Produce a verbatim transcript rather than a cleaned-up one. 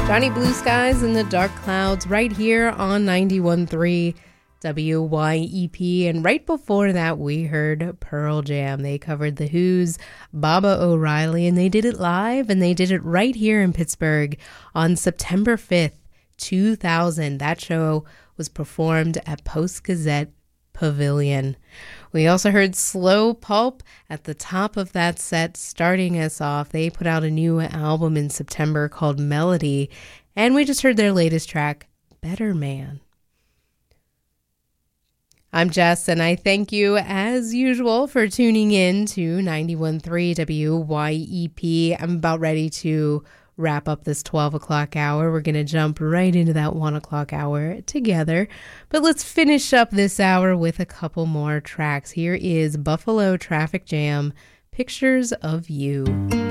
Johnny Blue Skies and the Dark Clouds right here on ninety-one point three W Y E P. And right before that, we heard Pearl Jam. They covered The Who's Baba O'Reilly, and they did it live, and they did it right here in Pittsburgh on September fifth, two thousand. That show was performed at Post-Gazette Pavilion. We also heard Slow Pulp at the top of that set, starting us off. They put out a new album in September called Melody, and we just heard their latest track, Better Man. I'm Jess, and I thank you, as usual, for tuning in to ninety-one point three W Y E P. I'm about ready to wrap up this twelve o'clock hour. We're going to jump right into that one o'clock hour together. But let's finish up this hour with a couple more tracks. Here is Buffalo Traffic Jam, Pictures of You.